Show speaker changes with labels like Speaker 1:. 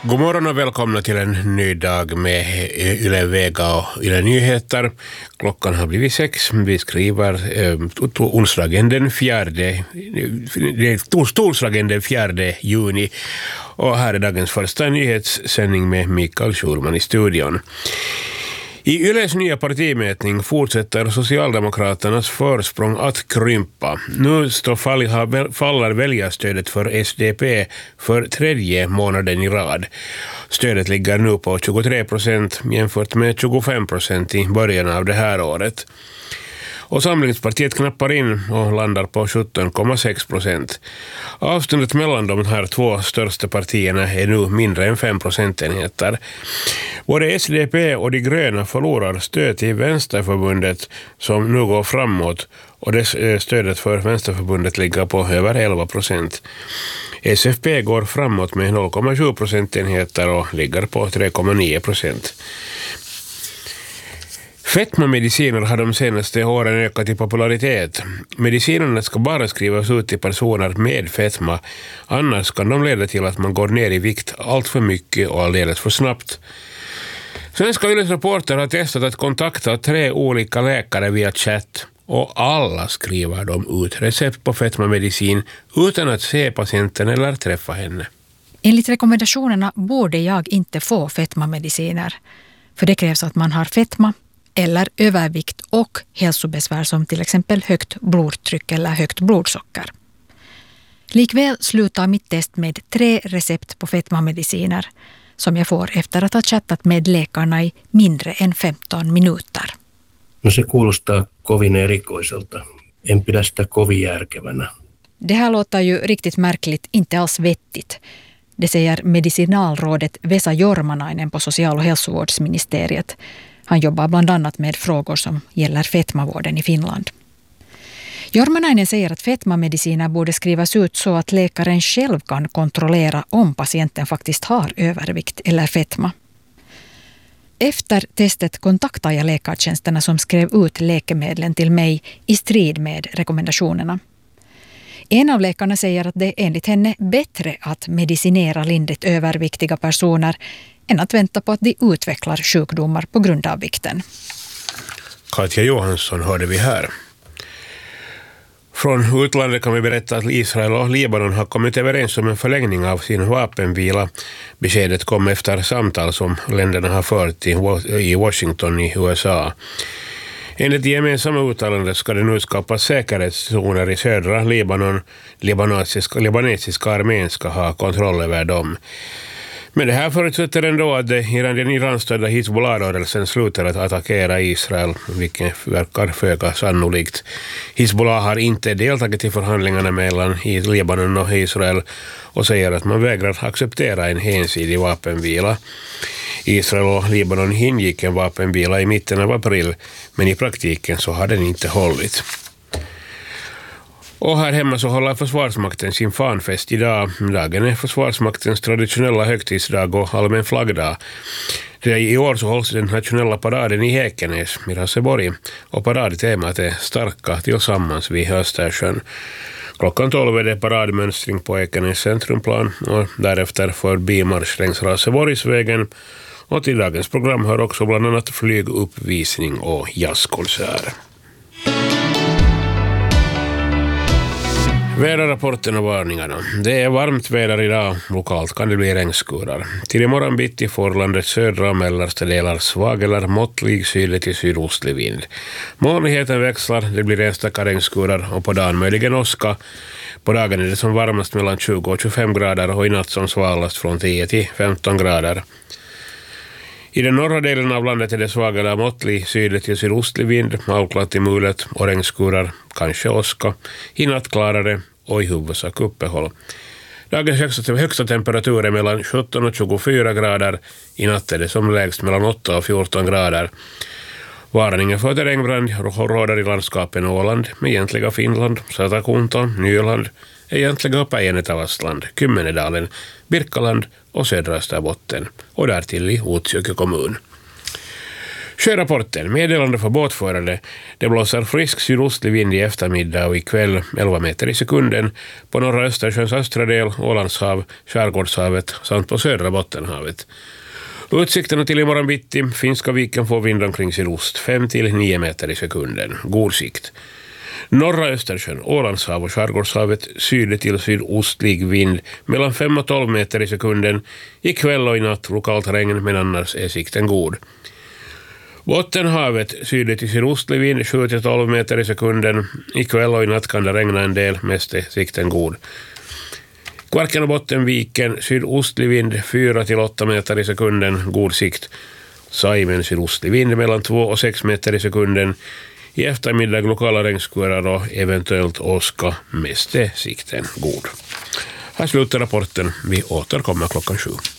Speaker 1: God morgon och välkomna till en ny dag med Yle Vega och Yle Nyheter. Klockan har blivit 6. Vi skriver torsdagen den 4 juni. Och här är dagens första nyhetssändning med Mikael Schulman i studion. I Yles nya partimätning fortsätter Socialdemokraternas försprång att krympa. Nu faller väljarstödet för SDP för 3:e månaden i rad. Stödet ligger nu på 23% jämfört med 25% i början av det här året. Och Samlingspartiet knappar in och landar på 17,6%. Avståndet mellan de här två största partierna är nu mindre än 5 procentenheter. Både SDP och de gröna förlorar stöd till Vänsterförbundet som nu går framåt, och stödet för Vänsterförbundet ligger på över 11%. SFP går framåt med 0,7 procentenheter och ligger på 3,9%. Fetmamediciner har de senaste åren ökat i popularitet. Medicinerna ska bara skrivas ut till personer med fetma, annars kan de leda till att man går ner i vikt allt för mycket och alldeles för snabbt. Svenska Yles Reporter har testat att kontakta 3 olika läkare via chatt, och alla skriver de ut recept på fetmamedicin utan att se patienten eller träffa henne.
Speaker 2: Enligt rekommendationerna borde jag inte få fetmamediciner, för det krävs att man har fetma eller övervikt och hälsobesvär som till exempel högt blodtryck eller högt blodsocker. Likväl slutar mitt test med 3 recept på fetmamediciner som jag får efter att ha chattat med läkarna i mindre än 15 minuter.
Speaker 3: No se kuulostaa kovin erikoiselta. En pidä sitä kovin järkevänä.
Speaker 2: Det här låter ju riktigt märkligt, inte alls vettigt. Det säger medicinalrådet Vesa Jormanainen på social- och hälsovårdsministeriet. Han jobbar bland annat med frågor som gäller fetmavården i Finland. Jormanainen säger att fetmamediciner borde skrivas ut så att läkaren själv kan kontrollera om patienten faktiskt har övervikt eller fetma. Efter testet kontaktade jag läkartjänsterna som skrev ut läkemedlen till mig i strid med rekommendationerna. En av läkarna säger att det enligt henne bättre att medicinera lindrigt överviktiga personer än att vänta på att de utvecklar sjukdomar på grund av vikten.
Speaker 1: Katja Johansson hörde vi här. Från utlandet kan vi berätta att Israel och Libanon har kommit överens om en förlängning av sin vapenvila. Beskedet kom efter samtal som länderna har fört i Washington i USA. Enligt gemensamma uttalanden ska det nu skapas säkerhetszoner i södra Libanon. Libanesiska armén ska ha kontroll över dem. Men det här förutsätter ändå att den iranstödda Hizbollah-rörelsen slutar att attackera Israel, vilket verkar föga sannolikt. Hizbollah har inte deltagit i förhandlingarna mellan Libanon och Israel och säger att man vägrar acceptera en ensidig vapenvila. Israel och Libanon ingick en vapenvila i mitten av april, men i praktiken så har den inte hållit. Och här hemma så håller Försvarsmakten sin fanfest idag. Dagen är Försvarsmaktens traditionella högtidsdag och allmän flaggdag. I år så hålls den nationella paraden i Hekenäs, i Raseborg, och paradtemat är starka tillsammans vid Östersjön. Klockan 12 är det paradmönstring på Hekenäs centrumplan och därefter förbimarsch längs Raseborgsvägen. Och till dagens program hör också bland annat flyguppvisning och jazzkonsert. Väderrapporten och varningarna. Det är varmt väder idag. Lokalt kan det bli regnskurar. Till imorgon bitti får landets södra och mellersta delar svag eller måttlig sydlig till sydostlig vind. Molnigheten växlar, det blir enstaka regnskurar och på dagen möjligen åska. På dagen är det som varmast mellan 20 och 25 grader och i natt som svalast från 10 till 15 grader. I den norra delen av landet är det svag eller måttlig sydlig till sydostlig vind, avklart i mulet och regnskurar, kanske åska. I natt klarare och i huvudsak uppehåll. Dagens högsta temperatur är mellan 17 och 24 grader. I natt är det som lägst mellan 8 och 14 grader. Varningen för regnbrand råder i landskapen Åland, med egentliga Finland, Satakunta, Nyland, egentliga Päijänne-Tavastland, Kymmenedalen, Birkaland och södra Österbotten och därtill i Utsjoki kommun. Sjörapporten, meddelande för båtförare. Det blåser frisk sydostlig vind i eftermiddag och ikväll 11 meter i sekunden på norra Östersjöns östra del, Ålandshav, Skärgårdshavet samt på södra Bottenhavet. Utsikterna till imorgon bitti, Finska viken får vind omkring sydost 5-9 meter i sekunden. God sikt. Norra Östersjön, Ålandshav och Skärgårdshavet syd till sydostlig vind mellan 5 och 12 meter i sekunden. Ikväll och i natt lokalt regn, men annars är sikten god. Bottenhavet syd till sydostlig vind 7-12 meter i sekunden. Ikväll och i natt kan det regna en del, mest är sikten god. Kvarken och Bottenviken sydostlig vind 4-8 meter i sekunden, god sikt. Saimen sydostlig vind mellan 2 och 6 meter i sekunden. I eftermiddag lokala regnskurar och eventuellt åska, mest är sikten god. Här slutar rapporten. Vi återkommer klockan 7.